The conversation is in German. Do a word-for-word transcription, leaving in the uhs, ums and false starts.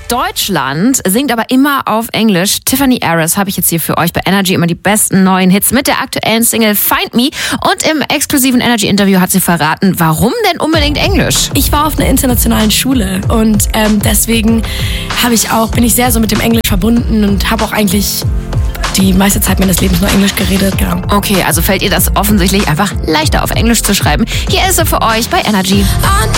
Deutschland, singt aber immer auf Englisch. Tiffany Harris habe ich jetzt hier für euch bei Energy immer die besten neuen Hits mit der aktuellen Single Find Me. Und im exklusiven Energy-Interview hat sie verraten, warum denn unbedingt Englisch? Ich war auf einer internationalen Schule und ähm, deswegen habe ich auch, bin ich sehr so mit dem Englisch verbunden und habe auch eigentlich die meiste Zeit meines Lebens nur Englisch geredet. Genau. Okay, also fällt ihr das offensichtlich einfach leichter auf Englisch zu schreiben. Hier ist sie für euch bei Energy.